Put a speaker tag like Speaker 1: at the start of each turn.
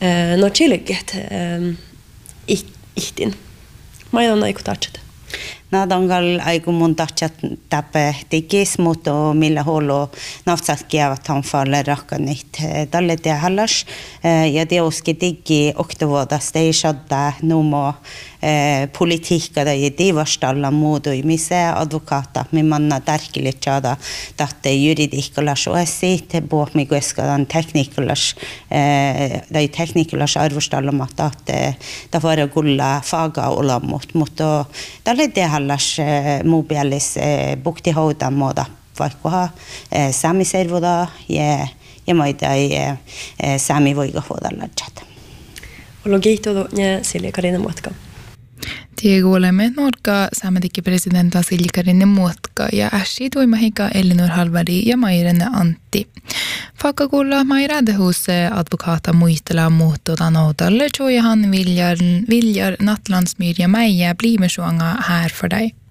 Speaker 1: no chillegget ihtin. Mä en ole aikutachat.
Speaker 2: Nadangal aigun tachat tape tikis mutta millä holo nafsat kiavat hanfalle rakkanit dalle te hallas ja teoski tigi oktovoda stejshadda numo politiikka da divastalla muodoi missä advokata min manna tärkilitsada tatte juridikkalas osit bohmigueskadan teknikkalas da teknikkalas arvostallama tatte da vara gulla faga olamot mutta dalle te hallas mobilis bukti hauta moda vaikka sami servoda ja maidai sami voiga hodalla chat.
Speaker 1: Logiito ja Silja Karina Muotka.
Speaker 3: Olemme Norka saamadikki presidenta Silja Karina Muotka ja äsi toimahika Elinor Halvari ja Mairenne Antti. Fakkakulla Mairadehus advokata muistella muuttuda noudalle, joihan viljar Nattlandsmyr ja Meija blir med här för dig.